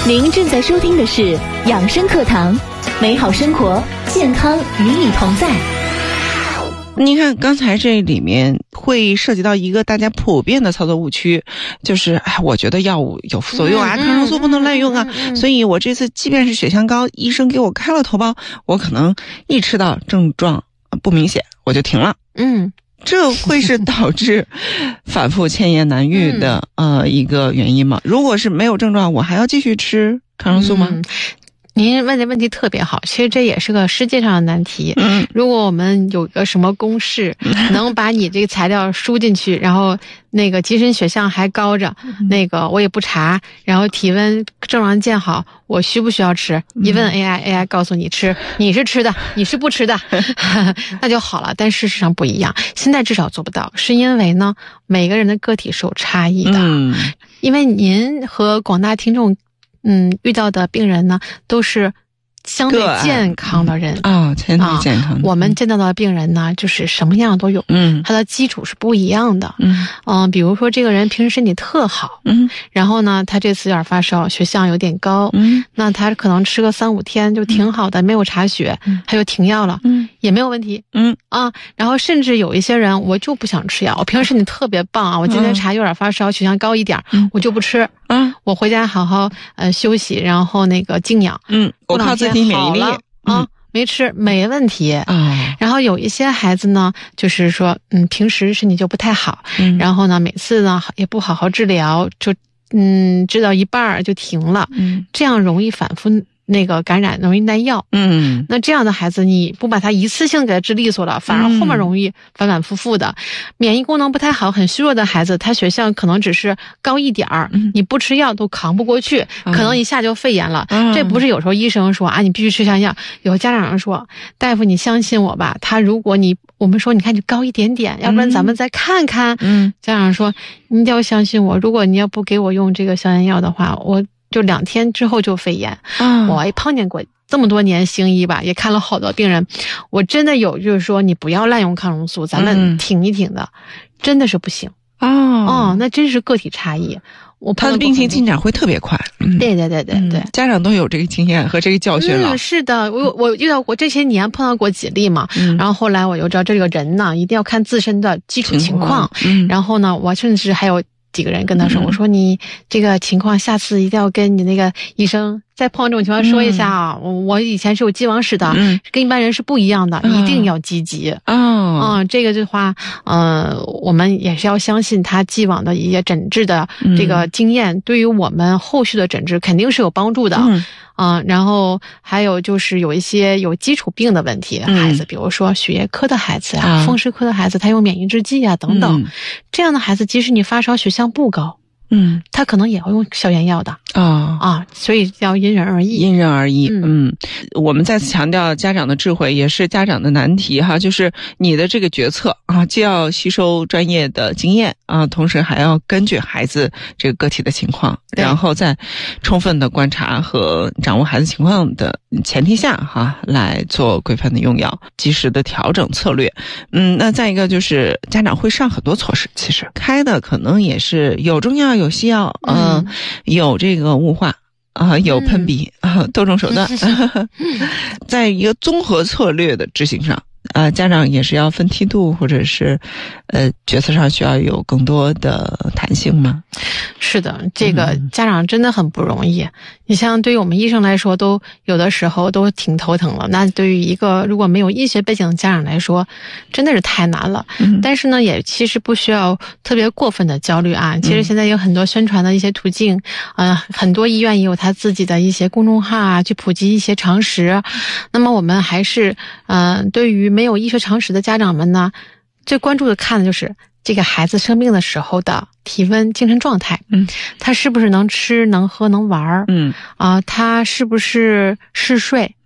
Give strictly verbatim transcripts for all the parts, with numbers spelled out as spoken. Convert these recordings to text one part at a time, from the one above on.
您正在收听的是养生课堂，美好生活，健康与你同在。 你看刚才这里面会涉及到一个大家普遍的操作误区，就是哎，我觉得药物有副作用啊，抗生素不能滥用啊，所以我这次即便是血象高，医生给我开了头孢，我可能一吃到症状不明显我就停了。 嗯， 这会是导致反复千言难愈的、嗯、呃一个原因吗？如果是没有症状，我还要继续吃抗生素吗？ 嗯，您问的问题特别好，其实这也是个世界上的难题。嗯，如果我们有个什么公式，能把你这个材料输进去，然后那个自身血象还高着，那个我也不查，然后体温症状见好，我需不需要吃？一问 A I，A I 告诉你吃，你是吃的，你是不吃的，那就好了。但事实上不一样，现在至少做不到，是因为呢，每个人的个体是有差异的。嗯，因为您和广大听众。嗯，遇到的病人呢，都是相对健康的人啊，相对健康的、啊。 我们见到的病人呢，就是什么样都有，嗯，他的基础是不一样的，嗯嗯、呃，比如说这个人平时身体特好，嗯，然后呢，他这次有点发烧，血象有点高，嗯，那他可能吃个三五天就挺好的，嗯、没有查血，嗯，他就停药了，嗯，也没有问题，嗯啊，然后甚至有一些人，我就不想吃药，我平时身体特别棒啊，我今天查有点发烧，血象高一点，嗯，我就不吃。嗯，我回家好好呃休息，然后那个静养。嗯， 我靠自体免疫力啊、嗯，没吃没问题啊、嗯。然后有一些孩子呢，就是说，嗯，平时身体就不太好，嗯，然后呢，每次呢也不好好治疗，就嗯治到一半就停了，嗯，这样容易反复。那个感染容易耐药，嗯，那这样的孩子你不把他一次性给他治利索了，反而后面容易反反复复的。嗯、免疫功能不太好、很虚弱的孩子，他血象可能只是高一点儿、嗯，你不吃药都扛不过去，嗯、可能一下就肺炎了。嗯、这不是有时候医生说啊，你必须吃下药，有家长说，大夫你相信我吧，他如果你我们说你看就高一点点，要不然咱们再看看。嗯，家长说你一定要相信我，如果你要不给我用这个消炎药的话，我。就两天之后就肺炎，嗯，我也碰见过这么多年行医吧，也看了好多病人，我真的有就是说你不要滥用抗生素，咱们挺一挺的，嗯、真的是不行哦，哦，那真是个体差异。我他的病情进展会特别快， 嗯、对对对对对、嗯， 家长都有这个经验和这个教训了。 嗯，是的，我我遇到过这些年碰到过几例嘛，嗯、然后后来我又知道这个人呢一定要看自身的基础情况，嗯、然后呢，我甚至还有。几个人跟他说、嗯、我说你这个情况下次一定要跟你那个医生再碰到这种情况说一下啊、嗯、我以前是有既往史的、嗯、跟一般人是不一样的、嗯、一定要积极哦、嗯、这个的话呃，我们也是要相信他既往的一些诊治的这个经验、嗯、对于我们后续的诊治肯定是有帮助的嗯嗯、呃，然后还有就是有一些有基础病的问题的孩子、嗯、比如说血液科的孩子啊、风湿科的孩子他有免疫制剂啊等等、嗯、这样的孩子即使你发烧血象不高嗯，他可能也要用消炎药的啊、哦、啊，所以要因人而异， 因人而异。嗯, 嗯，我们再次强调，家长的智慧也是家长的难题哈，就是你的这个决策啊，既要吸收专业的经验啊，同时还要根据孩子这个个体的情况，然后在充分的观察和掌握孩子情况的前提下哈，来做规范的用药，及时的调整策略。嗯，那再一个就是家长会上很多措施，其实开的可能也是有中药。有西药，嗯、呃，有这个雾化啊、呃，有喷鼻啊、呃，多种手段，在一个综合策略的执行上，啊、呃，家长也是要分梯度，或者是，呃，决策上需要有更多的弹性吗？ 是的，这个家长真的很不容易。嗯、你像对于我们医生来说，都有的时候都挺头疼了。那对于一个如果没有医学背景的家长来说，真的是太难了。嗯、但是呢，也其实不需要特别过分的焦虑啊。其实现在有很多宣传的一些途径，嗯、呃，很多医院也有他自己的一些公众号啊，去普及一些常识。那么我们还是，嗯、呃，对于没有医学常识的家长们呢，最关注的看的就是这个孩子生病的时候的体温、精神状态，嗯，他是不是能吃、能喝、能玩，嗯，啊、呃，他是不是嗜睡，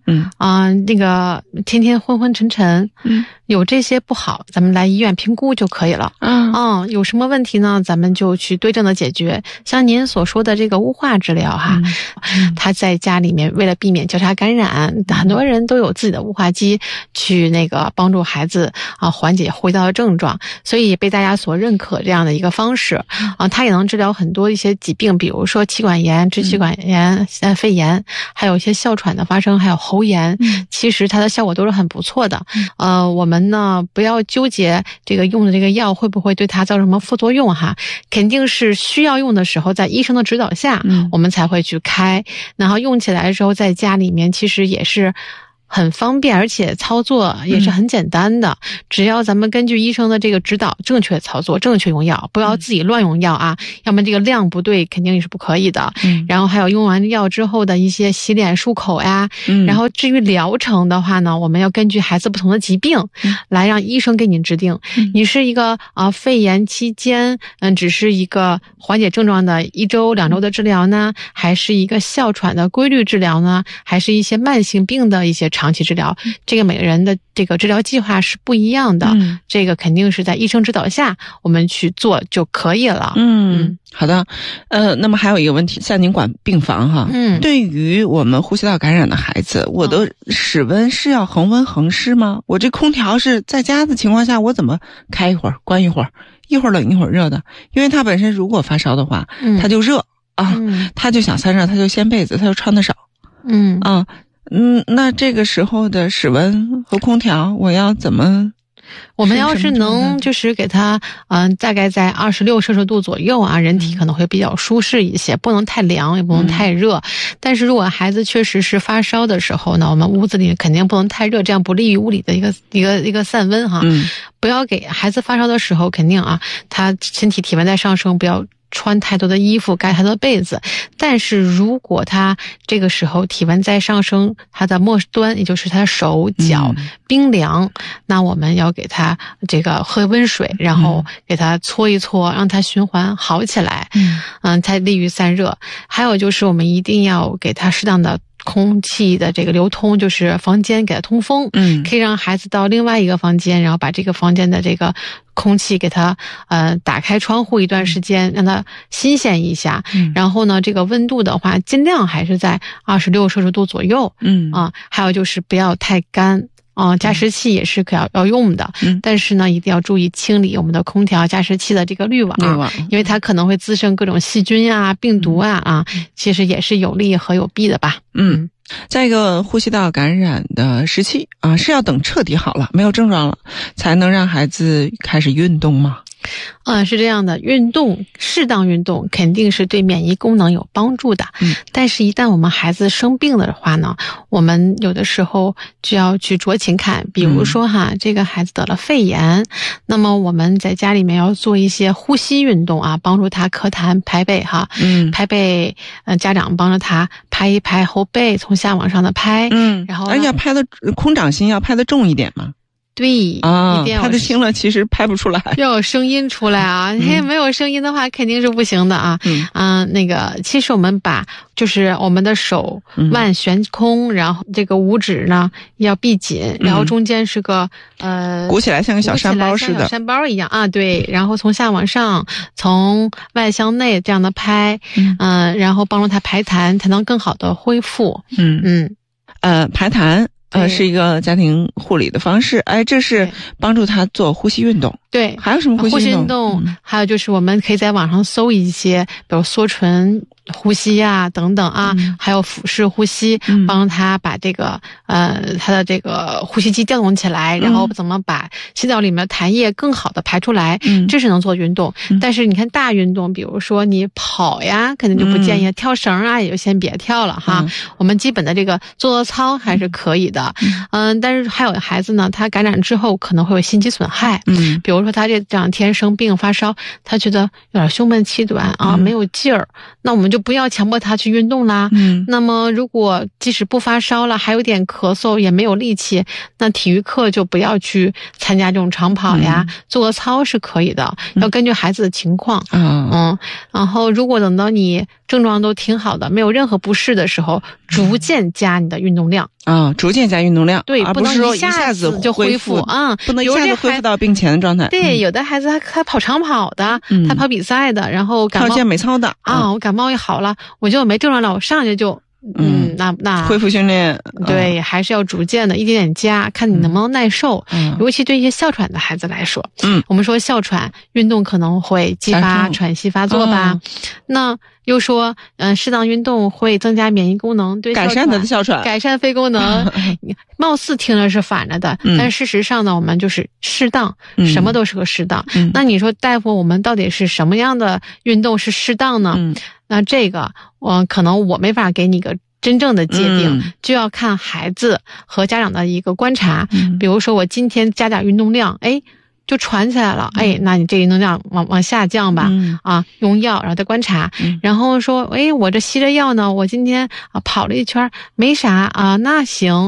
嗯啊、呃，那个天天昏昏沉沉， 嗯， 有这些不好，咱们来医院评估就可以了。 啊， 嗯，有什么问题呢？咱们就去对症的解决。像您所说的这个雾化治疗哈， 嗯、 他在家里面为了避免交叉感染，嗯、很多人都有自己的雾化机，去那个帮助孩子啊缓解呼吸道的症状，所以被大家所认可这样的一个方式啊，它也能治疗很多一些疾病，比如说气管炎、支气管炎、呃肺炎，还有一些哮喘的发生，还有喉炎， 嗯、 其实它的效果都是很不错的。呃，我们呢不要纠结这个用的这个药会不会对它造成什么副作用哈，肯定是需要用的时候，在医生的指导下， 嗯、 我们才会去开，然后用起来的时候，在家里面其实也是很方便，而且操作也是很简单的、嗯、只要咱们根据医生的这个指导正确操作，正确用药，不要自己乱用药啊、嗯、要么这个量不对肯定也是不可以的、嗯、然后还有用完药之后的一些洗脸漱口呀、嗯、然后至于疗程的话呢，我们要根据孩子不同的疾病、嗯、来让医生给你制定、嗯、你是一个啊、呃、肺炎期间嗯只是一个缓解症状的一周两周的治疗呢，还是一个哮喘的规律治疗呢，还是一些慢性病的一些长期治疗，这个每个人的这个治疗计划是不一样的、嗯、这个肯定是在医生指导下我们去做就可以了。 嗯，嗯好的。呃，那么还有一个问题，像您管病房哈， 嗯， 对于我们呼吸道感染的孩子，我的室温是要恒温恒湿吗？我这空调是在家的情况下，我怎么开一会儿关一会儿，一会儿冷一会儿热的？因为他本身如果发烧的话，嗯，他就热啊、嗯，他就想散热，他就掀被子，他就穿的少， 嗯啊。嗯，那这个时候的室温和空调，我要怎么？ 我们要是能就是给它，嗯、呃，大概在二十六摄氏度左右啊，人体可能会比较舒适一些，不能太凉，也不能太热。嗯、但是如果孩子确实是发烧的时候呢，我们屋子里肯定不能太热，这样不利于屋里的一个一个一个散温哈。 嗯， 不要给孩子发烧的时候，肯定啊，他身体体温在上升，不要穿太多的衣服，盖太多被子。但是如果他这个时候体温在上升，他的末端也就是他的手脚、嗯、冰凉，那我们要给他这个喝温水，然后给他搓一搓，让他循环好起来，嗯，嗯才利于散热。还有就是我们一定要给他适当的空气的这个流通，就是房间给它通风，嗯，可以让孩子到另外一个房间，然后把这个房间的这个空气给它呃打开窗户一段时间，让它新鲜一下。嗯，然后呢，这个温度的话，尽量还是在二十六摄氏度左右。嗯啊，还有就是不要太干。啊、呃，加湿器也是可要要用的，嗯，但是呢，一定要注意清理我们的空调加湿器的这个滤网，滤网，因为它可能会滋生各种细菌啊、病毒啊、嗯、啊，其实也是有利和有弊的吧。 嗯，再一个，呼吸道感染的时期啊，是要等彻底好了，没有症状了，才能让孩子开始运动吗？ 嗯，是这样的，运动，适当运动肯定是对免疫功能有帮助的。嗯，但是一旦我们孩子生病的话呢，我们有的时候就要去酌情看，比如说哈，嗯、这个孩子得了肺炎，那么我们在家里面要做一些呼吸运动啊，帮助他咳痰拍背哈。嗯，拍背，呃，家长帮着他拍一拍后背，从下往上的拍。嗯，然后而且要拍的空掌心要拍的重一点嘛。 对啊，拍的轻了其实拍不出来， 要有声音出来啊！你、嗯、没有声音的话，肯定是不行的啊。嗯啊，那个，其实我们把就是我们的手腕悬空，嗯、然后这个五指呢要闭紧，然后中间是个、嗯、呃鼓起来像个小山包似的， 像小山包一样啊。对，然后从下往上，从外向内这样的拍，嗯、呃，然后帮助他排痰，才能更好的恢复。嗯嗯， 呃，排痰。呃，是一个家庭护理的方式，哎，这是帮助他做呼吸运动。 对， 还有什么呼吸运动？ 呼吸运动、嗯，还有就是我们可以在网上搜一些，比如缩唇呼吸呀、啊、等等啊、嗯，还有腹式呼吸，嗯、帮他把这个呃他的这个呼吸机调动起来，然后怎么把气道里面的痰液更好的排出来，嗯、这是能做运动、嗯。但是你看大运动，比如说你跑呀，肯定就不建议；嗯、跳绳啊，也就先别跳了哈、嗯。我们基本的这个做做操还是可以的。嗯，嗯但是还有孩子呢，他感染之后可能会有心肌损害，嗯，比如说他这这两天生病发烧，他觉得有点胸闷气短啊，没有劲儿，那我们就不要强迫他去运动啦。嗯，那么如果即使不发烧了，还有点咳嗽，也没有力气，那体育课就不要去参加这种长跑呀，嗯、做个操是可以的，要根据孩子的情况。嗯嗯，然后如果等到你症状都挺好的，没有任何不适的时候，逐渐加你的运动量啊，逐渐加运动量， 对， 不是说一下子就恢复啊、嗯， 不能一下子恢复到病前的状态。 对， 嗯、 有的孩子他他跑长跑的， 嗯、 他跑比赛的，然后感冒跳健美操的啊、嗯，我感冒也好了，我就没症状了，我上去就。嗯，那那恢复训练对、嗯，还是要逐渐的一点点加，看你能不能耐受。嗯，尤其对一些哮喘的孩子来说， 嗯， 我们说哮喘运动可能会激发喘息发作吧，哦、那又说，嗯、呃，适当运动会增加免疫功能，对改善他的哮喘， 改善肺功能。貌似听着是反着的， 嗯、 但事实上呢，我们就是适当， 嗯、 什么都是个适当。 嗯、 那你说大夫，我们到底是什么样的运动是适当呢？ 嗯、 那这个，我可能我没法给你个真正的界定、 嗯、 就要看孩子和家长的一个观察、 嗯、 比如说我今天加点运动量，哎就喘起来了， 嗯、 哎那你这个运动量往往下降吧、 嗯、 啊用药然后再观察、 嗯、 然后说哎我这吸着药呢，我今天啊跑了一圈没啥啊，那行